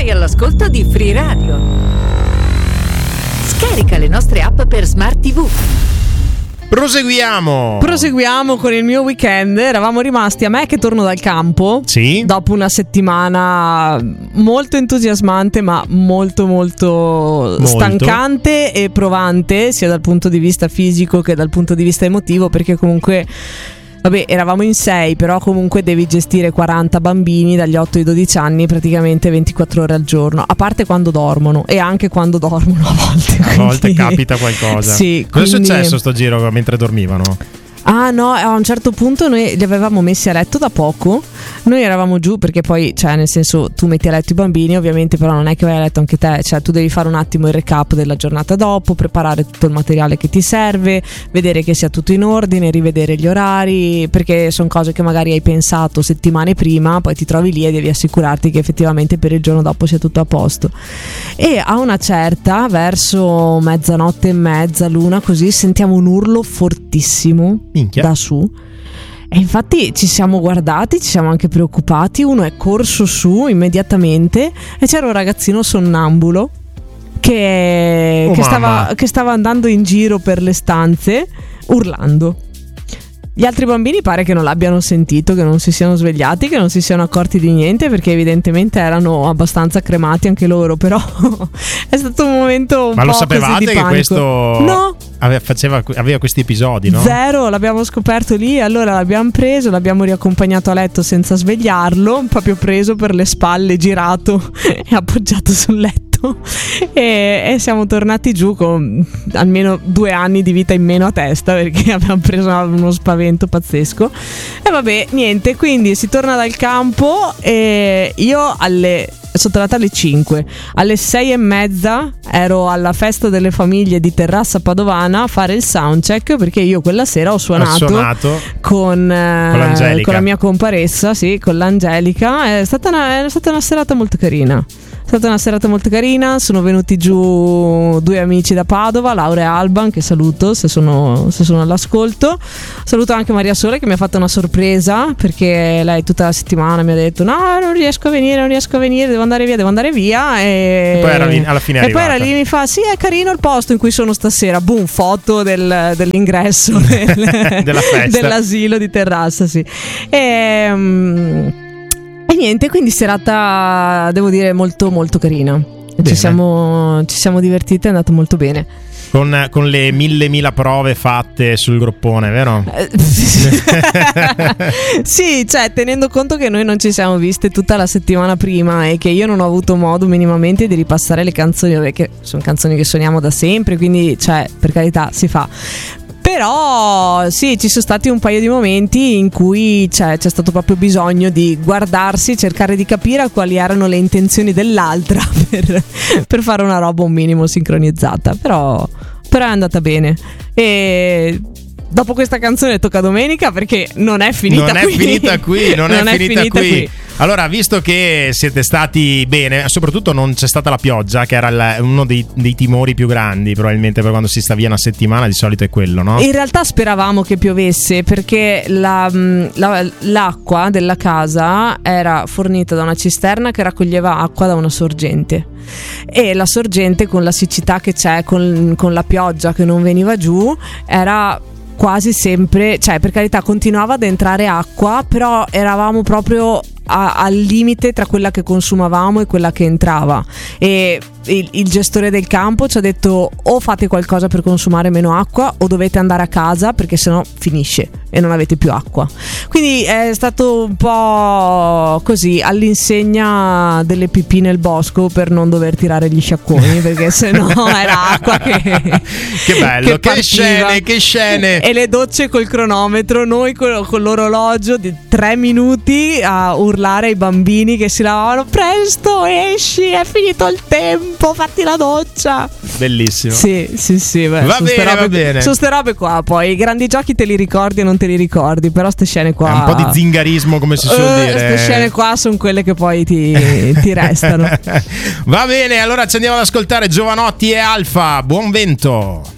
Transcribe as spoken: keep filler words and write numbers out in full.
Sei all'ascolto di Free Radio. Scarica le nostre app per Smart tivù. Proseguiamo. Proseguiamo con il mio weekend. Eravamo rimasti a me che torno dal campo. Sì. Dopo una settimana molto entusiasmante, ma molto molto, molto stancante e provante, sia dal punto di vista fisico che dal punto di vista emotivo, perché comunque vabbè, eravamo in sei, però comunque devi gestire quaranta bambini dagli otto ai dodici anni praticamente ventiquattro ore al giorno, a parte quando dormono e anche quando dormono a volte. A quindi... volte capita qualcosa. Sì, cosa quindi... è successo sto giro mentre dormivano? Ah no, a un certo punto noi li avevamo messi a letto da poco. Noi eravamo giù perché poi, cioè nel senso, tu metti a letto i bambini ovviamente, però non è che vai a letto anche te, cioè tu devi fare un attimo il recap della giornata dopo, preparare tutto il materiale che ti serve, vedere che sia tutto in ordine, rivedere gli orari, perché sono cose che magari hai pensato settimane prima, poi ti trovi lì e devi assicurarti che effettivamente per il giorno dopo sia tutto a posto. E a una certa, verso mezzanotte e mezza, l'una così, sentiamo un urlo fortissimo. Minchia. Da su. E infatti ci siamo guardati, ci siamo anche preoccupati. Uno è corso su immediatamente e c'era un ragazzino sonnambulo che, oh che, mamma. stava, che stava andando in giro per le stanze urlando. Gli altri bambini pare che non l'abbiano sentito, che non si siano svegliati, che non si siano accorti di niente, perché evidentemente erano abbastanza cremati anche loro. Però è stato un momento un Ma po' lo sapevate così di che panico. questo No, aveva, faceva, aveva questi episodi, no? zero, l'abbiamo scoperto lì, allora l'abbiamo preso, l'abbiamo riaccompagnato a letto senza svegliarlo, proprio preso per le spalle, girato e appoggiato sul letto. E, e siamo tornati giù con almeno due anni di vita in meno a testa, perché abbiamo preso uno spavento pazzesco. E vabbè, niente, quindi si torna dal campo e io alle sono tornata alle cinque, alle sei e mezza ero alla festa delle famiglie di Terrassa Padovana a fare il soundcheck, perché io quella sera ho suonato, ho suonato con, eh, con la mia comparessa, sì, con l'Angelica. È stata una, è stata una serata molto carina. È stata una serata molto carina. Sono venuti giù due amici da Padova, Laura e Alban, che saluto se sono, se sono all'ascolto. Saluto anche Maria Sole, che mi ha fatto una sorpresa, perché lei tutta la settimana mi ha detto no, non riesco a venire, non riesco a venire, devo andare via, devo andare via. E, e poi era lì, alla fine è e poi era lì, mi fa sì, è carino il posto in cui sono stasera. Boom, foto del, dell'ingresso del, della festa, dell'asilo di Terrassa, sì. E um, E niente, quindi serata, devo dire, molto molto carina. Ci siamo, ci siamo divertiti, è andato molto bene. Con, con le mille mila prove fatte sul groppone, vero? Sì, cioè tenendo conto che noi non ci siamo viste tutta la settimana prima e che io non ho avuto modo minimamente di ripassare le canzoni, perché sono canzoni che suoniamo da sempre, quindi cioè per carità si fa. Però sì, ci sono stati un paio di momenti in cui c'è, c'è stato proprio bisogno di guardarsi, cercare di capire quali erano le intenzioni dell'altra per, per fare una roba un minimo sincronizzata. Però, però è andata bene. E dopo questa canzone tocca domenica, perché non è finita non qui. È finita qui non, non è, è finita, finita qui. qui. Allora, visto che siete stati bene, soprattutto non c'è stata la pioggia, che era il, uno dei, dei timori più grandi probabilmente per quando si sta via una settimana, di solito è quello, no? In realtà speravamo che piovesse, perché la, la, l'acqua della casa era fornita da una cisterna che raccoglieva acqua da una sorgente, e la sorgente, con la siccità che c'è, con, con la pioggia che non veniva giù, era quasi sempre, cioè per carità continuava ad entrare acqua, però eravamo proprio a, al limite tra quella che consumavamo e quella che entrava. E il, il gestore del campo ci ha detto: o fate qualcosa per consumare meno acqua, o dovete andare a casa, perché sennò finisce e non avete più acqua. Quindi è stato un po' così, all'insegna delle pipì nel bosco, per non dover tirare gli sciacquoni, perché sennò era acqua che che bello, che, che scene, che scene. E le docce col cronometro, noi con, con l'orologio di tre minuti a urlare ai bambini che si lavavano: presto, esci, è finito il tempo, fatti la doccia. Bellissimo. Sì, sì, sì, beh, va sono bene, robe, va bene. Sono ste robe qua, poi i grandi giochi te li ricordi e non te li ricordi, però ste scene qua, è un po' di zingarismo, come si suol uh, dire. Ste scene qua sono quelle che poi ti, ti restano. Va bene, allora ci andiamo ad ascoltare Giovanotti e Alfa. Buon vento.